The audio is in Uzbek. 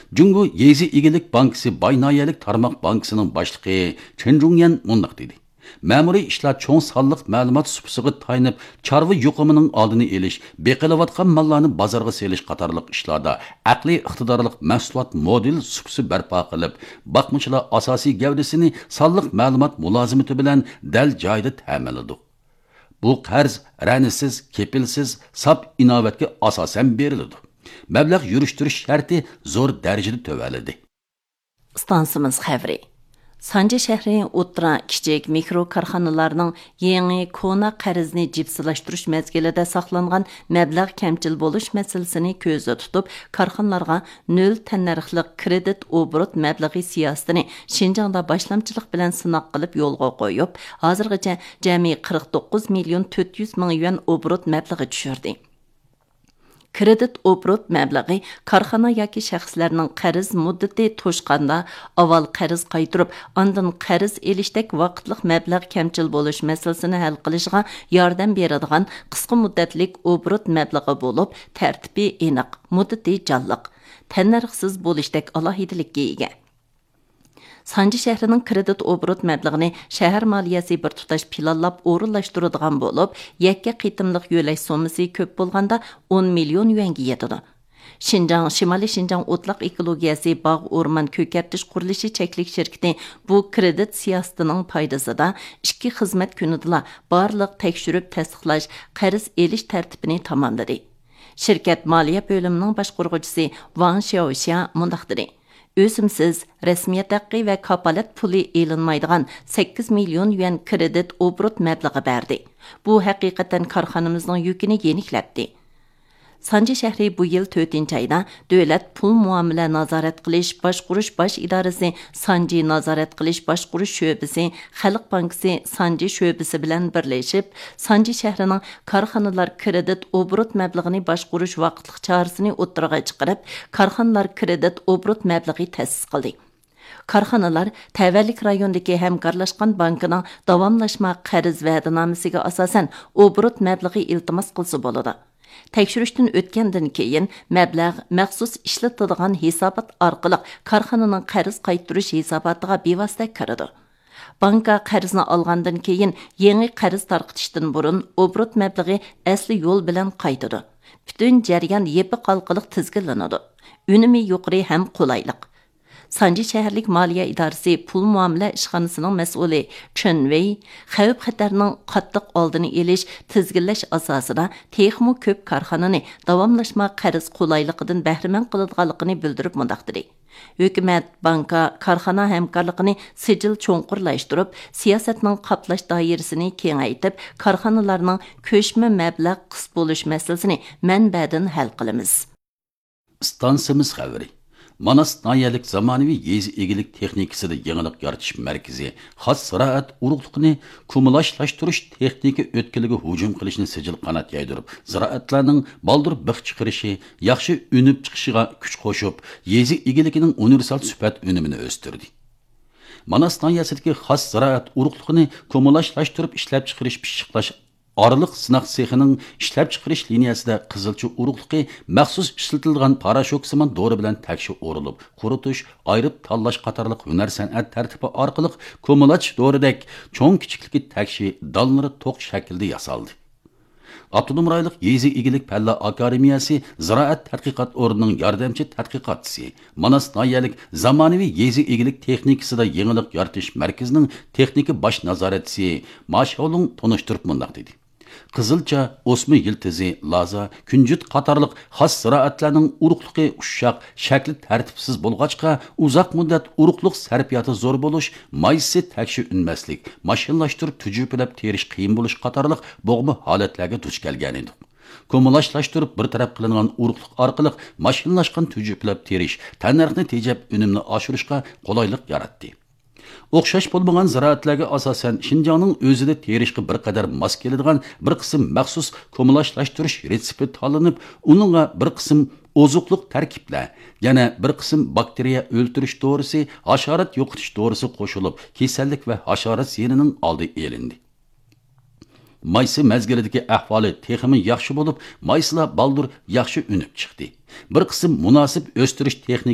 Jungo Yezi İgilik Bankası Baynayalik Tarmaq Bankasının başlığı Chen Zhongyan mundaq dedi. Ma'muriy ishlar cho'ng sonliq ma'lumot supisiga tayanib, chorva yuqumining oldini olish, beqilayotgan mollarni bozorga selish qatorliq ishlarda aqliy iqtidorliq mahsulot model supisi barpo qilib, boqmuchilar asosiy gavdasini sonliq ma'lumot mulozimati bilan dal joyida ta'minladi. Bu qarz ranisiz, kepilsiz, sap inovatga asosan beriladi. Mablag' yurishtirish sharti zo'r darajada to'valadi. Stansimiz xavri. Sanji shahri o'tira kichik mikro korxonalarning yangi kona qarzni jipsilashtirish mezgilida saqlangan mablag' kamchil bo'lish masalasini ko'zda tutib, korxonalarga 0 tannarxlik kredit obrot mablag'i siyosatini Şinjan'da boshlamchilik bilan sinoq qilib yo'lga qo'yib, hozirgacha jami 49 million 400 ming yuan obrot mablag'i tushirdi. Kredit obrot mablag'i korxona yoki shaxslarning qarz muddati to'shqanda avval qarz qaytirib, ondan qarz elishdek vaqtliq mablag' kamchil bo'lish masalasini hal qilishga yordam beradigan qisqa muddatlik obrot mablag'i bo'lib, tartibi aniq, muddati jonliq, tannarxsiz bo'lishdek alohidalikka ega. Sanji shahrining kredit obrot mablag'ini shahar moliyasi bir tutash planlab o'rinlashtiradigan bo'lib, yakka qitimliq yo'lash sommasi ko'p bo'lganda 10 million yuanga yetadi. Şinjan, Shimoliy Şinjan o'tliq ekologiyasi bog' o'rmon ko'kartish qurilishi cheklik shirkati bu kredit siyosatining foydasida 2 xizmat kunidala barliq tekshirib tasdiqlash, qarz elish tartibini tamomladi. Shirkat moliya bo'limining boshqaruvchisi Wang Xiaoxia mundaq dedi. Özümsiz, resmiyet haqqı ve kapalet puli elinmaydigan 8 milyon yuan kredit obrot mablag'i berdi. Bu haqiqatan korxonamizning yükini yeniklatdi. Sanji shahri bu yil 4-oyda davlat pul muomala nazorat qilish boshqurish bosh idorasi, Sanji nazorat qilish boshqurish sho'basi, Xalq bankasi Sanji sho'basi bilan birlashib, Sanji shahrining korxonalar kredit obrot mablag'ini boshqurish vaqtliq chorasini o'ttirg'a chiqarib, korxonalar kredit obrot mablag'i ta'sis qildi. Korxonalar tavallik rayondagi hamkorlashgan bankining davomlashma qarz va'danomasiga asosan obrot mablag'i iltimos qilsa bo'ladi. Tekshirishdan o'tgandan keyin mablag' maxsus ishlatiladigan hisobot orqali korxonaning qarz qaytarish hisobotiga bevosita kiradi. Banka qarzni olgandan keyin yangi qarz tarqitishdan burun obrot mablag'i asli yo'l bilan qaytadi. Butun jarayon yepi qalqiliq tizginlanadi. Unumi yuqori ham qulaylik. Sanji shaharlik moliya idorasi pul muomala ishxonasining mas'uli Chen Wei xavf xatarning qattiq oldini olish, tizginlash asosida texmo ko'p korxonani davomlashma qarz qulayligidan bahramand qiladiganligini bildirib mundaq dedi. Hukumat banka korxona hamkorligini sijil cho'nqurlashtirib, siyosatning qaplash doirasini kengaytib, korxonalarning ko'chma mablag' qis bo'lish masalasini manbadan hal qilamiz. Stansimiz xabari. Manas nayalik zamonaviy yezi egilik texnikasida yangilik yaratish markazi xos ziraat urug'liqni kumulashlashtirish texnika o'tkiliga hujum qilishni sijil qanot yaydirib, ziraatlarning baldur bix chiqarishi, yaxshi unib chiqishiga kuch qo'shib, yezi egiligining universal sifat unumini o'stirdi. Manas nayasidagi xos ziraat urug'liqni kumulashlashtirib ishlab chiqarish, pishiqlash Aralıq sınaq sexining ishlab chiqarish liniyasida qizilcha urug'liqi maxsus ishlatilgan parashok simon dori bilan takshi o'rilib, quritish, ayirib tanlash qatorliq hunar san'at tartibi orqali ko'milach doridek cho'ng kichikligi takshi dalniri to'q shaklda yasaldi. Abdunum rayliq Yezi İgilik Palla Akademiyasi Ziraat Tadqiqot o'rnining yordamchi tadqiqotchisi, Manas nayalik zamonaviy Yezi İgilik texnikasida yangilik yaratish markazining texnika bosh nazoratchisi Mashaolung tonishtirib mundaq dedi. Qizilcha, o'sma yiltizi, laza, kunjut qatorliq xos ziraatlarning urug'liqi ushshaq, shakli tartibsiz bo'lg'achqa, uzoq muddat urug'liq sarfiyoti zo'r bo'lish, maysi takshi unmaslik, mashinlashtirib tujuplab terish qiyin bo'lish qatorliq bo'g'ma holatlarga duch kelgan edi. Ko'mulashtirib bir taraf qilingan urug'liq orqali mashinlashgan tujuplab terish, tannarxni tejab unumni oshirishga qulaylik yaratdi. O'xshash bo'lmagan ziraatlarga asosan Şinjanning o'zida terishga bir qadar mos keladigan bir qism maxsus ko'mulashlashtirish retsepti tanlanib, uningga bir qism ozuqliq tarkiblar, yana bir qism bakteriya o'ltirish dorisi, hasharot yo'qotish dorisi qo'shilib, kasallik va hasharot ziyonining oldi elindi. Maysi mezgilidagi ahvoli texmi yaxshi bo'lib, mayslar baldur yaxshi unib chiqdi. Bir qism munosib o'stirish texnik